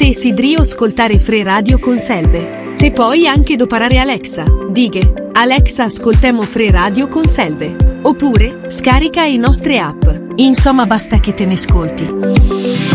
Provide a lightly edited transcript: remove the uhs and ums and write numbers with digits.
Te sidrio ascoltare Fre Radio con Selve. Te puoi anche doparare Alexa. Dighe, Alexa ascoltemo Fre Radio con Selve. Oppure, scarica i nostre app. Insomma basta che te ne ascolti.